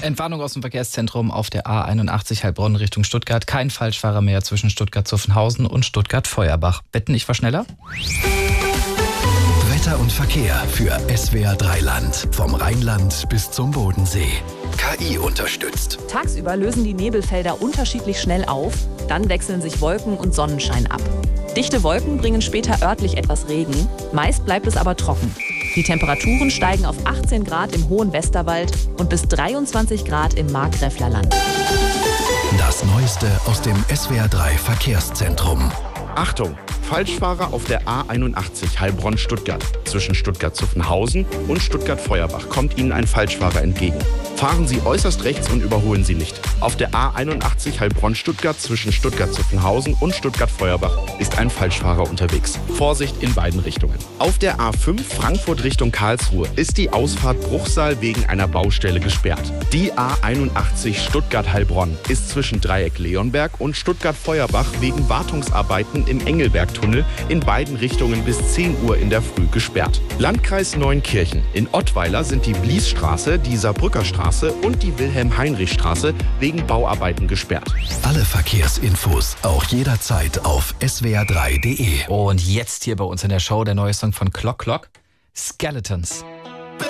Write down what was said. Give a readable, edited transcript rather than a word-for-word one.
Entwarnung aus dem Verkehrszentrum auf der A81 Heilbronn Richtung Stuttgart. Kein Falschfahrer mehr zwischen Stuttgart-Zuffenhausen und Stuttgart-Feuerbach. Wetten, ich war schneller? Wetter und Verkehr für SWR 3 Land. Vom Rheinland bis zum Bodensee. KI unterstützt. Tagsüber lösen die Nebelfelder unterschiedlich schnell auf. Dann wechseln sich Wolken und Sonnenschein ab. Dichte Wolken bringen später örtlich etwas Regen. Meist bleibt es aber trocken. Die Temperaturen steigen auf 18 Grad im hohen Westerwald und bis 23 Grad im Markgräfler Land. Das Neueste aus dem SWR 3 Verkehrszentrum. Achtung! Falschfahrer auf der A81 Heilbronn-Stuttgart. Zwischen Stuttgart-Zuffenhausen und Stuttgart-Feuerbach kommt Ihnen ein Falschfahrer entgegen. Fahren Sie äußerst rechts und überholen Sie nicht. Auf der A81 Heilbronn-Stuttgart zwischen Stuttgart-Zuffenhausen und Stuttgart-Feuerbach ist ein Falschfahrer unterwegs. Vorsicht in beiden Richtungen. Auf der A5 Frankfurt Richtung Karlsruhe ist die Ausfahrt Bruchsal wegen einer Baustelle gesperrt. Die A81 Stuttgart-Heilbronn ist zwischen Dreieck Leonberg und Stuttgart-Feuerbach wegen Wartungsarbeiten im Engelbergtunnel in beiden Richtungen bis 10 Uhr in der Früh gesperrt. Landkreis Neunkirchen. In Ottweiler sind die Bliesstraße, die Saarbrücker Straße und die Wilhelm-Heinrich-Straße wegen Bauarbeiten gesperrt. Alle Verkehrsinfos auch jederzeit auf swr3.de. Und jetzt hier bei uns in der Show der neue Song von Clock Clock, Skeletons.